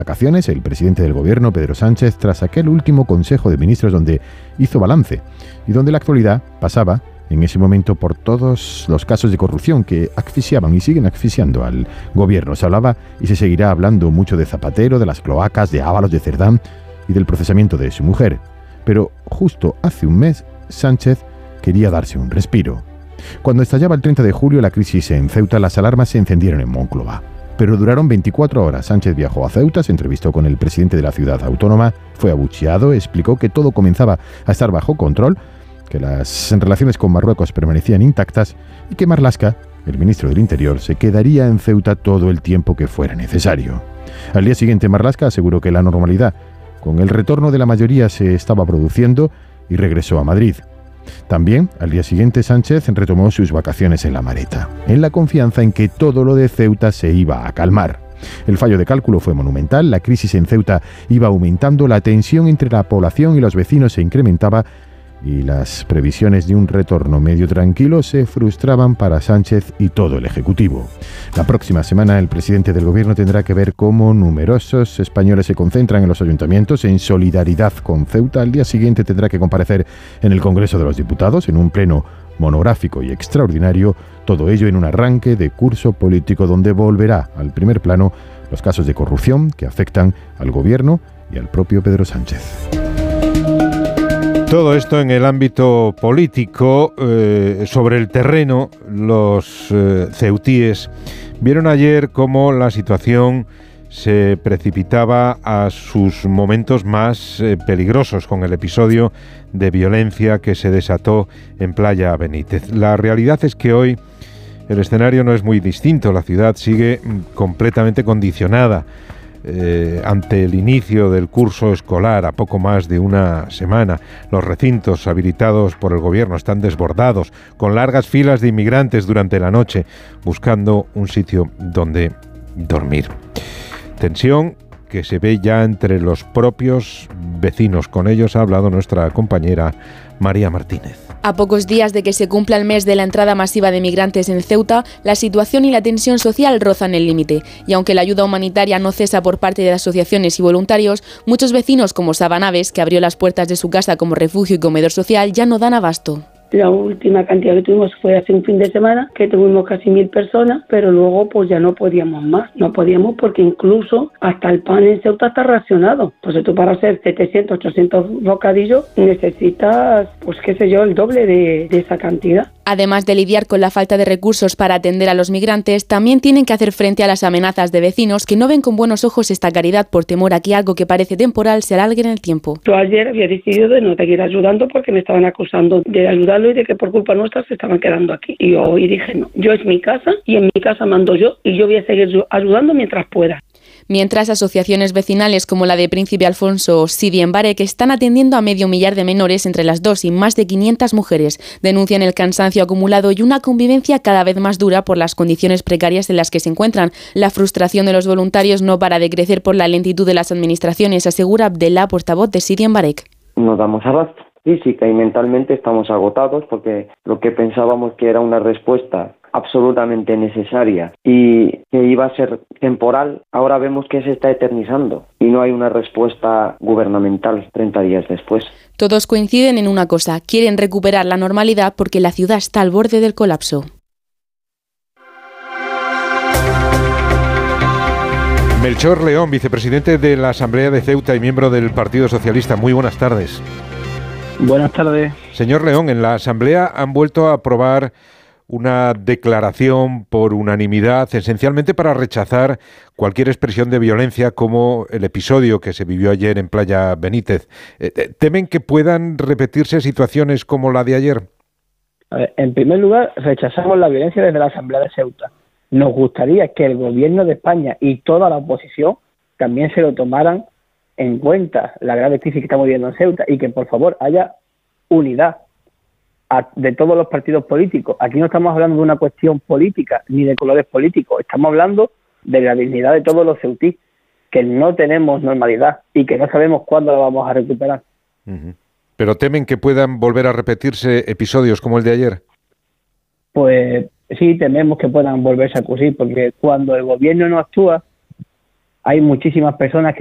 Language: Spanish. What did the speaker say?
vacaciones el presidente del gobierno, Pedro Sánchez, tras aquel último Consejo de Ministros donde hizo balance y donde la actualidad pasaba en ese momento por todos los casos de corrupción que asfixiaban y siguen asfixiando al gobierno. Se hablaba y se seguirá hablando mucho de Zapatero, de las cloacas, de Ábalos, de Cerdán y del procesamiento de su mujer. Pero justo hace un mes, Sánchez quería darse un respiro. Cuando estallaba el 30 de julio la crisis en Ceuta, las alarmas se encendieron en Moncloa. Pero duraron 24 horas. Sánchez viajó a Ceuta, se entrevistó con el presidente de la ciudad autónoma, fue abucheado, explicó que todo comenzaba a estar bajo control, que las relaciones con Marruecos permanecían intactas y que Marlaska, el ministro del Interior, se quedaría en Ceuta todo el tiempo que fuera necesario. Al día siguiente, Marlaska aseguró que la normalidad con el retorno de la mayoría se estaba produciendo y regresó a Madrid. También, al día siguiente, Sánchez retomó sus vacaciones en La Mareta, en la confianza en que todo lo de Ceuta se iba a calmar. El fallo de cálculo fue monumental, la crisis en Ceuta iba aumentando, la tensión entre la población y los vecinos se incrementaba y las previsiones de un retorno medio tranquilo se frustraban para Sánchez y todo el Ejecutivo. La próxima semana el presidente del gobierno tendrá que ver cómo numerosos españoles se concentran en los ayuntamientos en solidaridad con Ceuta. Al día siguiente tendrá que comparecer en el Congreso de los Diputados en un pleno monográfico y extraordinario, todo ello en un arranque de curso político donde volverá al primer plano los casos de corrupción que afectan al gobierno y al propio Pedro Sánchez. Todo esto en el ámbito político. Sobre el terreno, los ceutíes vieron ayer cómo la situación se precipitaba a sus momentos más peligrosos con el episodio de violencia que se desató en Playa Benítez. La realidad es que hoy el escenario no es muy distinto. La ciudad sigue completamente condicionada ante el inicio del curso escolar a poco más de una semana. Los recintos habilitados por el gobierno están desbordados, con largas filas de inmigrantes durante la noche, buscando un sitio donde dormir. Tensión que se ve ya entre los propios vecinos. Con ellos ha hablado nuestra compañera María Martínez. A pocos días de que se cumpla el mes de la entrada masiva de migrantes en Ceuta, la situación y la tensión social rozan el límite. Y aunque la ayuda humanitaria no cesa por parte de asociaciones y voluntarios, muchos vecinos como Sabanaves, que abrió las puertas de su casa como refugio y comedor social, ya no dan abasto. La última cantidad que tuvimos fue hace un fin de semana, que tuvimos casi 1.000 personas, pero luego pues ya no podíamos más. No podíamos porque incluso hasta el pan en Ceuta está racionado. Entonces tú para hacer 700, 800 bocadillos necesitas, pues qué sé yo, el doble de esa cantidad. Además de lidiar con la falta de recursos para atender a los migrantes, también tienen que hacer frente a las amenazas de vecinos que no ven con buenos ojos esta caridad por temor a que algo que parece temporal se alargue en el tiempo. Yo ayer había decidido de no seguir ayudando porque me estaban acusando de ayudarlo y de que por culpa nuestra se estaban quedando aquí. Y yo hoy dije no, yo es mi casa y en mi casa mando yo y yo voy a seguir ayudando mientras pueda. Mientras, asociaciones vecinales como la de Príncipe Alfonso o Sidi en Barek están atendiendo a 500.000 de menores entre las dos y más de 500 mujeres. Denuncian el cansancio acumulado y una convivencia cada vez más dura por las condiciones precarias en las que se encuentran. La frustración de los voluntarios no para de crecer por la lentitud de las administraciones, asegura Abdellah, portavoz de Sidi en Barek. No damos abasto. Física y mentalmente estamos agotados porque lo que pensábamos que era una respuesta absolutamente necesaria y que iba a ser temporal, ahora vemos que se está eternizando y no hay una respuesta gubernamental 30 días después. Todos coinciden en una cosa, quieren recuperar la normalidad porque la ciudad está al borde del colapso. Melchor León, vicepresidente de la Asamblea de Ceuta y miembro del Partido Socialista. Muy buenas tardes. Buenas tardes. Señor León, en la Asamblea han vuelto a aprobar una declaración por unanimidad, esencialmente para rechazar cualquier expresión de violencia como el episodio que se vivió ayer en Playa Benítez. ¿Temen que puedan repetirse situaciones como la de ayer? A ver, en primer lugar, rechazamos la violencia desde la Asamblea de Ceuta. Nos gustaría que el Gobierno de España y toda la oposición también se lo tomaran en cuenta, la grave crisis que estamos viviendo en Ceuta, y que por favor haya unidad de todos los partidos políticos. Aquí no estamos hablando de una cuestión política ni de colores políticos, estamos hablando de la dignidad de todos los ceutíes, que no tenemos normalidad y que no sabemos cuándo la vamos a recuperar. Uh-huh. ¿Pero temen que puedan volver a repetirse episodios como el de ayer? Pues sí, tememos que puedan volverse a ocurrir, porque cuando el gobierno no actúa, hay muchísimas personas que